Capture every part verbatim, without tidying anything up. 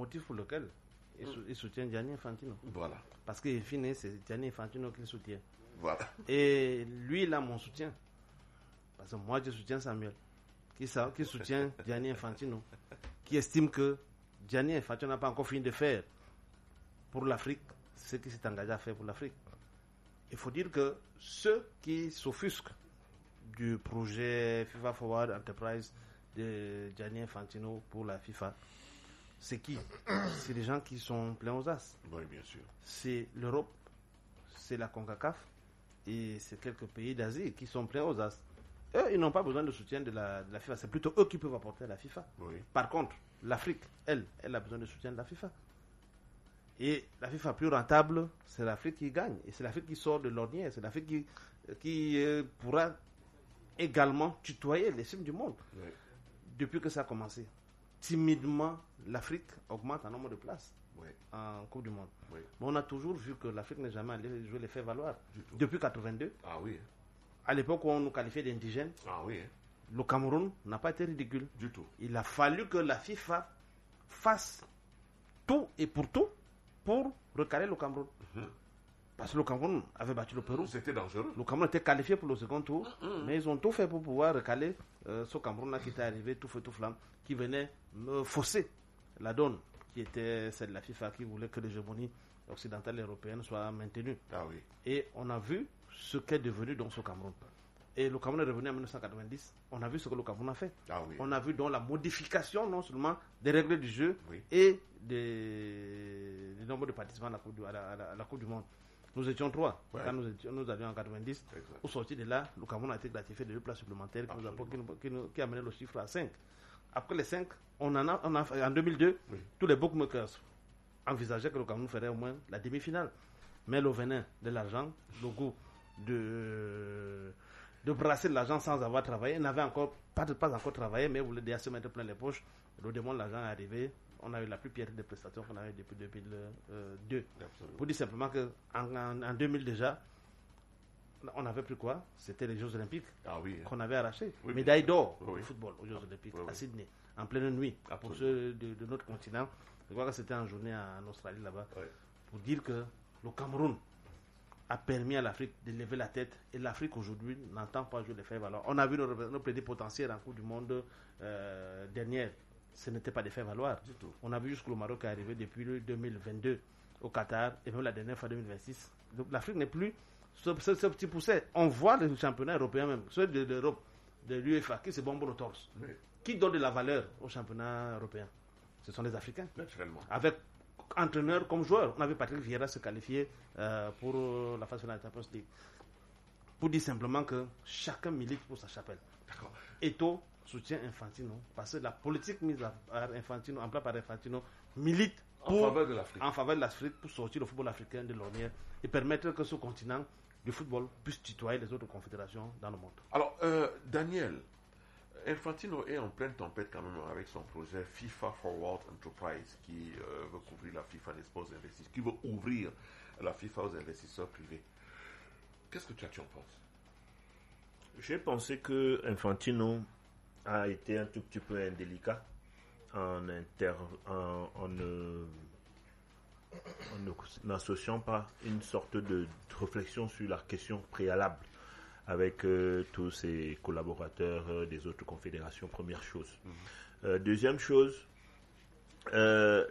motif pour lequel il, sou- il soutient Gianni Infantino. Voilà. Parce qu'in fine, c'est Gianni Infantino qu'il soutient. Voilà. Et lui, il a mon soutien. Parce que moi, je soutiens Samuel, qui, sa- qui soutient Gianni Infantino, qui estime que Gianni Infantino n'a pas encore fini de faire pour l'Afrique ce qu'il s'est engagé à faire pour l'Afrique. Il faut dire que ceux qui s'offusquent du projet FIFA Forward Enterprise de Gianni Infantino pour la FIFA, c'est qui? C'est les gens qui sont pleins aux as. Oui, bien sûr. C'est l'Europe, c'est la CONCACAF et c'est quelques pays d'Asie qui sont pleins aux as. Eux, ils n'ont pas besoin de soutien de la, de la FIFA. C'est plutôt eux qui peuvent apporter à la FIFA. Oui. Par contre, l'Afrique, elle, elle a besoin de soutien de la FIFA. Et la FIFA plus rentable, c'est l'Afrique qui gagne. Et c'est l'Afrique qui sort de l'ornière. C'est l'Afrique qui, qui euh, pourra également tutoyer les cimes du monde. Oui. Depuis que ça a commencé, timidement, l'Afrique augmente en nombre de places Oui. en Coupe du Monde. Oui. Mais on a toujours vu que l'Afrique n'est jamais allée jouer les faire valoir. Du tout. Depuis quatre-vingt-deux, Ah oui. à l'époque où on nous qualifiait d'indigènes, Ah oui. le Cameroun n'a pas été ridicule. Du tout. Il a fallu que la FIFA fasse tout et pour tout pour recaler le Cameroun. Mhm. Parce que le Cameroun avait battu le Pérou. C'était dangereux. Le Cameroun était qualifié pour le second tour, mais ils ont tout fait pour pouvoir recaler euh, ce Cameroun-là qui était arrivé tout feu tout flamme, qui venait me fausser la donne, qui était celle de la FIFA, qui voulait que l'hégémonie occidentale et européenne soit maintenue. Ah oui. Et on a vu ce qu'est devenu donc ce Cameroun. Et le Cameroun est revenu en dix-neuf cent quatre-vingt-dix. On a vu ce que le Cameroun a fait. Ah oui. On a vu donc la modification non seulement des règles du jeu Oui. et des, du nombre de participants à la Coupe du, à la, à la- à la Coupe du Monde. Nous étions trois Ouais. quand nous, étions, nous avions en quatre-vingt-dix. Exact. Au sorti de là, le Cameroun a été gratifié de deux places supplémentaires qui, nous a, qui, nous- qui nous- qui a amené le chiffre à cinq. Après les cinq, on en a, on a en deux mille deux, Oui. tous les bookmakers envisageaient que le Cameroun ferait au moins la demi-finale. Mais le venin de l'argent, le goût de, de brasser de l'argent sans avoir travaillé, n'avait encore pas, pas encore travaillé, mais voulait déjà se mettre plein les poches. Le démon de l'argent est arrivé. On a eu la plus pire des prestations qu'on avait depuis deux mille deux. Absolument. Pour dire simplement qu'en en, en deux mille déjà, on avait pris quoi? C'était les Jeux Olympiques Ah oui. qu'on avait arrachés. Oui, Médaille bien sûr. d'or Oui, au oui. football, aux Jeux Olympiques, Oui, oui. à Sydney, en pleine nuit. Pour Absolument. ceux de, de notre continent, je crois que c'était en journée en Australie là-bas. Oui. Pour dire que le Cameroun a permis à l'Afrique de lever la tête et l'Afrique aujourd'hui n'entend pas jouer les faire valoir. On a vu nos, nos plénipotentiaires en Coupe du Monde euh, dernière. Ce n'était pas des faire valoir. Du tout. On a vu jusqu'au Maroc est arrivé depuis le deux mille vingt-deux au Qatar et même la dernière fois deux mille vingt-six. Donc l'Afrique n'est plus ce, ce, ce petit pousset. On voit les championnats européens même, ceux de l'Europe, de l'UEFA, qui se bombent le torse. Oui. Qui donne de la valeur aux championnats européens? Ce sont les Africains. Naturellement. Avec entraîneur comme joueur. On avait Patrick Vieira se qualifier euh, pour euh, la phase finale de la Champions League. Pour dire simplement que chacun milite pour sa chapelle. D'accord. Eto'o soutient Infantino parce que la politique mise à, à Infantino, en place par Infantino milite En pour, faveur de l'Afrique. en faveur de l'Afrique pour sortir le football africain de l'ornière et permettre que ce continent du football puisse tutoyer les autres confédérations dans le monde. Alors, euh, Daniel, Infantino est en pleine tempête quand même avec son projet FIFA Forward Enterprise qui euh, veut couvrir la FIFA des sports investisseurs, qui veut ouvrir la FIFA aux investisseurs privés. Qu'est-ce que toi, tu en penses? J'ai pensé que Infantino a été un tout petit peu indélicat en, inter, en, en, ne, en ne- n'associant pas une sorte de réflexion sur la question préalable avec euh, tous ses collaborateurs euh, des autres confédérations, première chose. Mm-hmm. Euh, deuxième chose, euh,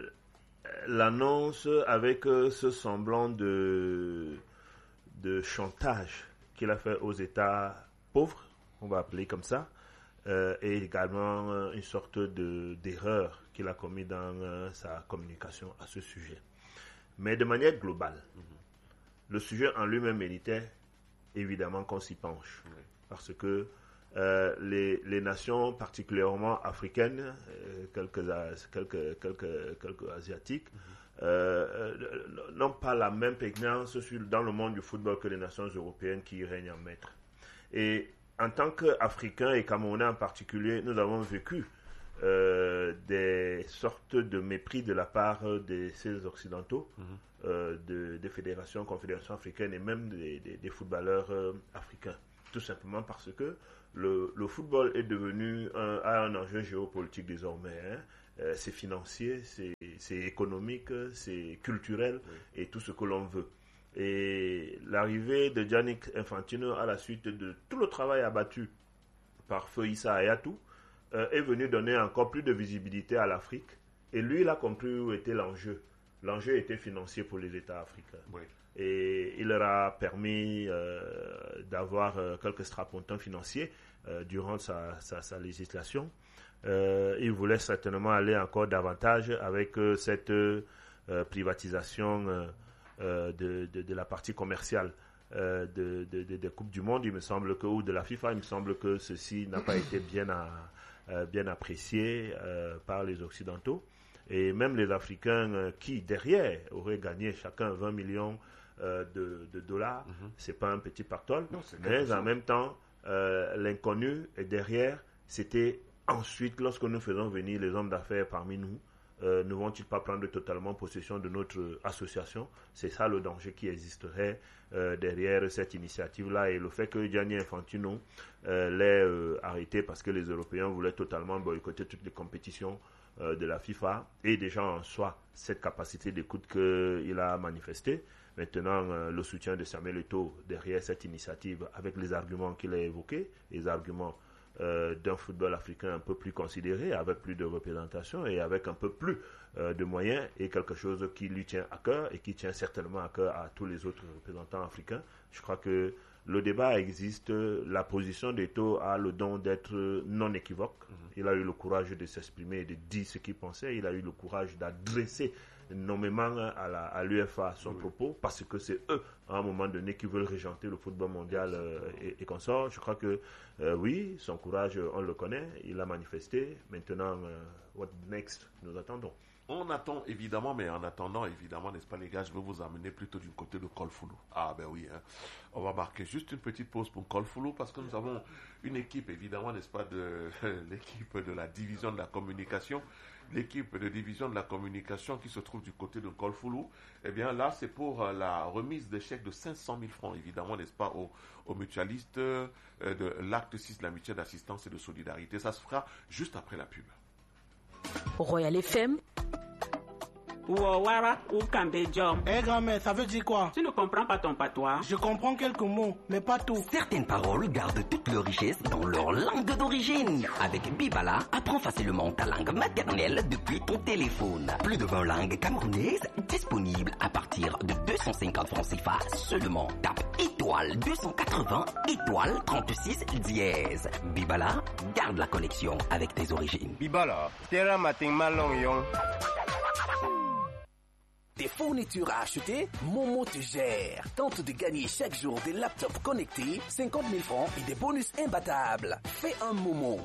l'annonce avec euh, ce semblant de, de chantage qu'il a fait aux États pauvres, on va appeler comme ça, euh, et également euh, une sorte de, d'erreur qu'il a commis dans euh, sa communication à ce sujet. Mais de manière globale, mm-hmm. le sujet en lui-même méritait évidemment qu'on s'y penche, Oui. parce que euh, les, les nations particulièrement africaines, euh, quelques, quelques, quelques, quelques asiatiques, mm-hmm. euh, euh, n'ont pas la même prégnance sur, dans le monde du football que les nations européennes qui règnent en maître. Et en tant qu'Africains et Camerounais en particulier, nous avons vécu euh, des sortes de mépris de la part de ces Occidentaux, mm-hmm. euh, de, des fédérations, confédérations africaines et même des, des, des footballeurs euh, africains. Tout simplement parce que le, le football est devenu un, a un enjeu géopolitique désormais. Hein. euh, c'est financier, c'est, c'est économique, c'est culturel oui. et tout ce que l'on veut. Et l'arrivée de Gianni Infantino à la suite de tout le travail abattu par Feu Issa Hayatou euh, est venu donner encore plus de visibilité à l'Afrique. Et lui, il a compris où était l'enjeu. L'enjeu était financier pour les États africains. Oui. Et il leur a permis euh, d'avoir euh, quelques strapontins financiers euh, durant sa, sa, sa législation. Euh, il voulait certainement aller encore davantage avec euh, cette euh, privatisation euh, euh, de, de, de la partie commerciale euh, de, de, de, de Coupe du Monde, il me semble que, ou de la FIFA, il me semble que ceci n'a pas été bien, à, euh, bien apprécié euh, par les Occidentaux. Et même les Africains euh, qui, derrière, auraient gagné chacun vingt millions euh, de, de dollars, mm-hmm. c'est pas un petit pactole, non, mais en même temps, euh, l'inconnu est derrière, c'était ensuite, lorsque nous faisons venir les hommes d'affaires parmi nous, euh, ne vont-ils pas prendre totalement possession de notre association? C'est ça le danger qui existerait euh, derrière cette initiative-là, et le fait que Gianni Infantino euh, l'ait euh, arrêté parce que les Européens voulaient totalement boycotter toutes les compétitions euh, de la FIFA, et déjà en soi cette capacité d'écoute qu'il a manifestée. Maintenant, euh, le soutien de Samuel Eto'o derrière cette initiative, avec les arguments qu'il a évoqués, les arguments Euh, d'un football africain un peu plus considéré, avec plus de représentation et avec un peu plus euh, de moyens, et quelque chose qui lui tient à cœur et qui tient certainement à cœur à tous les autres représentants africains. Je crois que le débat existe, la position d'Eto'o a le don d'être non équivoque. Mm-hmm. Il a eu le courage de s'exprimer et de dire ce qu'il pensait, il a eu le courage d'adresser nommément à, la, à l'U F A son oui. propos, parce que c'est eux, à un moment donné, qui veulent régenter le football mondial euh, et, et consorts. Je crois que, euh, oui, son courage, on le connaît, il l'a manifesté. Maintenant, euh, what next? Nous attendons. On attend évidemment, mais en attendant, évidemment, n'est-ce pas les gars, je vais vous amener plutôt du côté de Kolfulu. Ah ben oui, hein. On va marquer juste une petite pause pour Kolfulu, parce que nous avons une équipe, évidemment, n'est-ce pas, de l'équipe de la division de la communication, l'équipe de division de la communication qui se trouve du côté de Kolfulu. Eh bien là, c'est pour euh, la remise de chèques de cinq cent mille francs, évidemment, n'est-ce pas, aux, aux mutualistes euh, de l'acte six de la mutuelle d'assistance et de solidarité. Ça se fera juste après la pub. Royal F M. Ouawara ou Kambejom. Eh grand-mère, ça veut dire quoi? Tu ne comprends pas ton patois? Je comprends quelques mots, mais pas tout. Certaines paroles gardent toute leur richesse dans leur langue d'origine. Avec Bibala, apprends facilement ta langue maternelle depuis ton téléphone. Plus de vingt langues camerounaises disponibles à partir de deux cent cinquante francs C F A seulement. Tape étoile deux cent quatre-vingts, étoile trente-six dièse. Bibala, garde la connexion avec tes origines. Bibala, terra matin malong yong. Des fournitures à acheter, Momo te gère. Tente de gagner chaque jour des laptops connectés, cinquante mille francs et des bonus imbattables. Fais un Momo.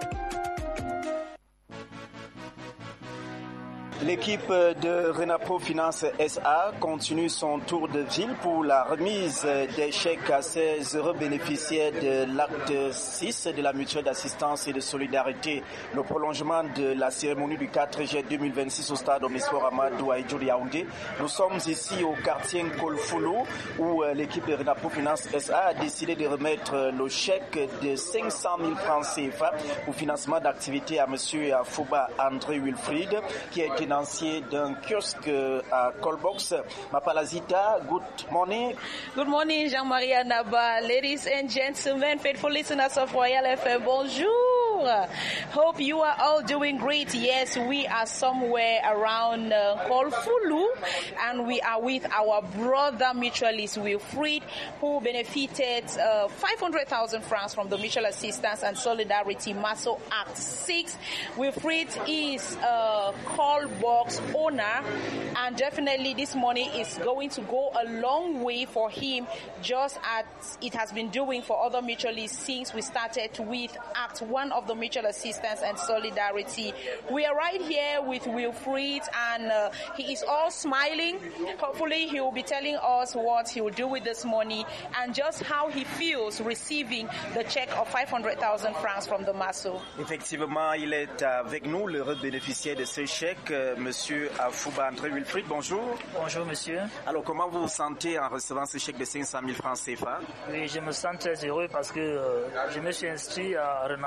L'équipe de Renapro Finance S A continue son tour de ville pour la remise des chèques à ses heureux bénéficiaires de l'acte six de la mutuelle d'assistance et de solidarité. Le prolongement de la cérémonie du quatre juillet deux mille vingt-six au stade Omisfor Amadou à Yaoundé. Nous sommes ici au quartier Kolfulu où l'équipe de Renapro Finance S A a décidé de remettre le chèque de cinq cent mille francs C F A pour financement d'activités à monsieur Afouba André Wilfried, qui a été financier d'un kiosque à Colbox. Mapalazita, good morning. Good morning, Jean-Marie Anaba. Ladies and gentlemen, faithful listeners of Royal F M, bonjour. Hope you are all doing great. Yes, we are somewhere around uh, Kolfulu, and we are with our brother mutualist Wilfried, who benefited uh, five hundred thousand francs from the Mutual Assistance and Solidarity Maso Act six. Wilfried is a call box owner, and definitely this money is going to go a long way for him, just as it has been doing for other mutualists since we started with Act one of the Mutual Assistance and Solidarity. We are right here with Wilfried, and uh, he is all smiling. Hopefully he will be telling us what he will do with this money and just how he feels receiving the check of five hundred thousand francs from the Maso. Effectivement, il est avec nous, le bénéficiaire de ce chèque, euh, monsieur Afouba André Wilfried. Bonjour. Bonjour, monsieur. Alors, comment vous vous sentez en recevant ce chèque de cinq cent mille francs C F A? Oui, je me sens très heureux parce que euh, je me suis inscrit à Renapro, ça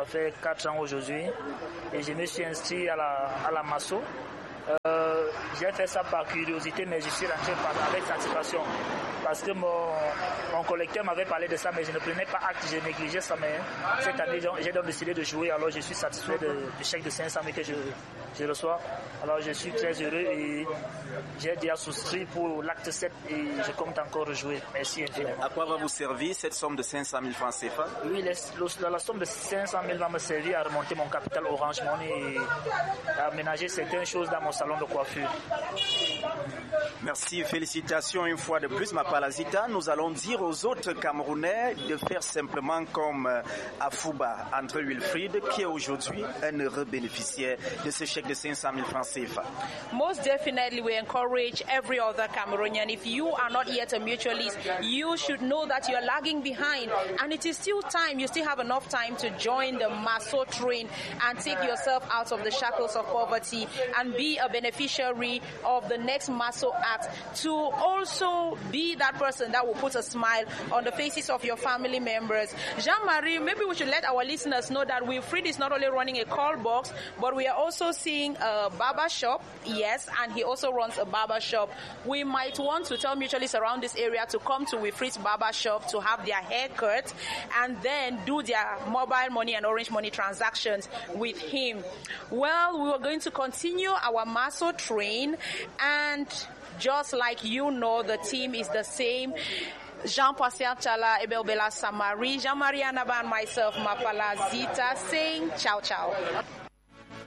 fait quatre ans aujourd'hui et je me suis inscrit à la, à la Masso. Euh, j'ai fait ça par curiosité, mais je suis rentré par, avec satisfaction parce que mon, mon collecteur m'avait parlé de ça, mais je ne prenais pas acte, je négligeais ça. Mais cette année, j'ai donc décidé de jouer, alors je suis satisfait du chèque de cinq cent mille que je, je reçois. Alors je suis très heureux et j'ai déjà souscrit pour l'acte sept et je compte encore jouer. Merci infiniment. À quoi va vous servir cette somme de cinq cent mille francs C F A? Oui, les, la, la somme de cinq cent mille va me servir à remonter mon capital Orange Money et à aménager certaines choses dans mon salon de coiffure. Merci, félicitations une fois de plus, Mapalazita. Nous allons dire aux autres Camerounais de faire simplement comme Afouba, André Wilfried, qui est aujourd'hui un heureux bénéficiaire de ce chèque de cinq cent mille francs C F A. Most definitely, we encourage every other Cameroonian. If you are not yet a mutualist, you should know that you are lagging behind, and it is still time. You still have enough time to join the Masso train and take yourself out of the shackles of poverty and be a beneficiary of the next Masso Act, to also be that person that will put a smile on the faces of your family members. Jean-Marie, maybe we should let our listeners know that Wilfried is not only running a call box, but we are also seeing a barber shop, yes, and he also runs a barber shop. We might want to tell mutualists around this area to come to Wilfried's barber shop to have their hair cut and then do their mobile money and orange money transactions with him. Well, we are going to continue our Masso train, and just like you know, the team is the same. Jean-Pascal Chala, Ebel Bella Samari, Jean-Marie Anaba and myself, Mapalazita, saying ciao ciao.